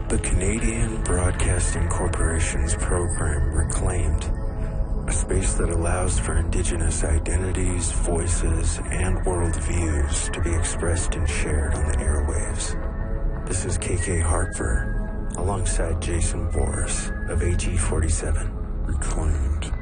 The Canadian Broadcasting Corporation's program Reclaimed, a space that allows for Indigenous identities, voices, and worldviews to be expressed and shared on the airwaves. This is KK Hartford, alongside Jason Boris of AG47. Reclaimed.